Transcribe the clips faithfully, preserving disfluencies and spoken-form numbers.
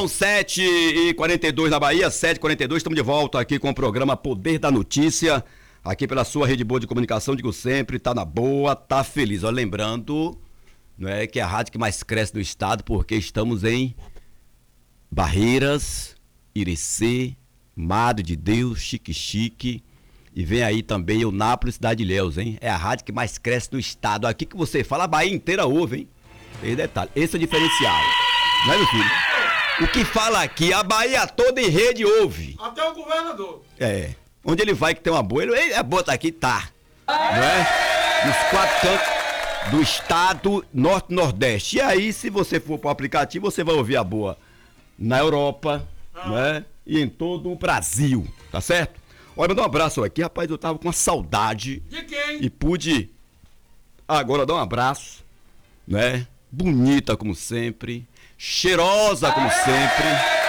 São sete e quarenta e dois na Bahia, sete e quarenta e dois, estamos de volta aqui com o programa Poder da Notícia, aqui pela sua rede boa de comunicação, digo sempre, tá na boa, tá feliz. Olha, lembrando, não é, que é a rádio que mais cresce no estado, porque estamos em Barreiras, Irecê, Madre de Deus, Chique Chique, e vem aí também o Nápoles, Cidade de Ilhéus, hein? É a rádio que mais cresce no estado. Aqui que você fala, a Bahia inteira ouve, hein? Esse detalhe, esse é o diferencial, não é, meu filho? O que fala aqui, a Bahia toda em rede ouve. Até o governador. É, onde ele vai que tem uma boa, ele, ele a boa tá aqui, tá, não é? Nos quatro cantos do estado, norte e nordeste. E aí, se você for pro aplicativo, você vai ouvir a boa na Europa, ah. né? E em todo o Brasil, tá certo? Olha, mandar um abraço aqui, rapaz, eu tava com uma saudade. De quem? E pude agora dar um abraço, né? Bonita como sempre, cheirosa como sempre,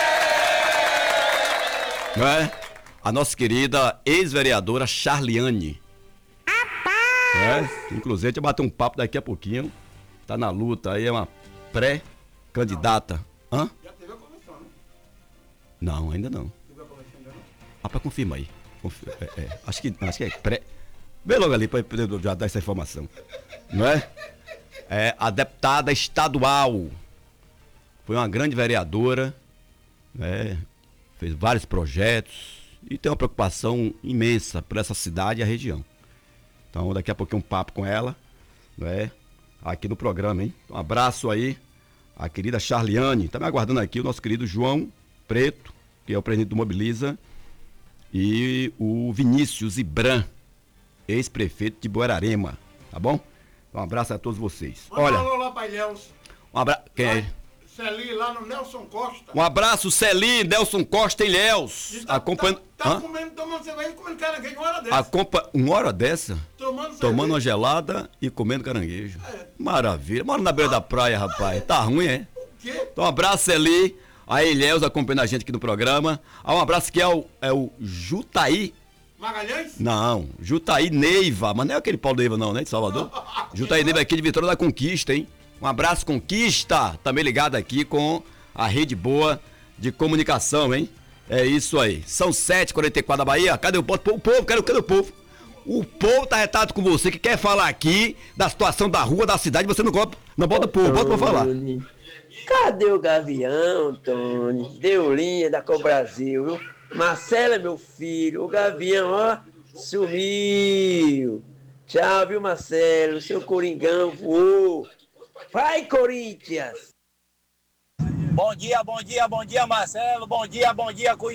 né? A nossa querida ex-vereadora Charliane. Né? Inclusive, a gente vai bater um papo daqui a pouquinho. Tá na luta aí, é uma pré-candidata. Hã? Já teve a convenção, né? Não, ainda não. Teve a convenção ainda não? Ah, pra confirmar aí. Confirma, é, é, acho, que, acho que é pré. Vê logo ali pra poder já dar essa informação. Não é? É a deputada estadual. Foi uma grande vereadora, né? Fez vários projetos e tem uma preocupação imensa por essa cidade e a região. Então, daqui a pouquinho um papo com ela, né? Aqui no programa, hein? Um abraço aí, a querida Charliane. Tá me aguardando aqui o nosso querido João Preto, que é o presidente do Mobiliza, e o Vinícius Ibran, ex-prefeito de Buerarema, tá bom? Um abraço a todos vocês. Manda Olha, um alô lá pra Ilhéus. um abraço. Quem é? Celi, lá no Nelson Costa. Um abraço, Celi, Nelson Costa em Ilhéus. Tá, Acompanhando. tá, tá comendo, tomando cerveja e comendo caranguejo uma hora dessa. Acompa... Uma hora dessa? Tomando Tomando uma cerveja. gelada e comendo caranguejo. É. Maravilha. Mora na beira da praia, rapaz. Tá ruim, é? O quê? Então, um abraço, Celi. A Ilhéus acompanhando a gente aqui no programa. Ah, um abraço que é o, é o Jutaí. Magalhães? Não, Jutaí Neiva. Mas não é aquele Paulo Neiva, não, né? De Salvador. Jutaí Neiva aqui de Vitória da Conquista, hein? Um abraço, Conquista. Também ligado aqui com a rede boa de comunicação, hein? É isso aí. São sete e quarenta e quatro da Bahia. Cadê o povo? O povo, cadê, cadê o povo? O povo tá retado com você, que quer falar aqui da situação da rua, da cidade. Você não, não bota o povo, bota pra falar. Cadê o Gavião, Tony? Deu linha da Cor Brasil, viu? Marcelo é meu filho, o Gavião, ó, sumiu. Tchau, viu, Marcelo? Seu Coringão voou. Vai, Corinthians! Bom dia, bom dia, bom dia, Marcelo. Bom dia, bom dia, Cuiabá.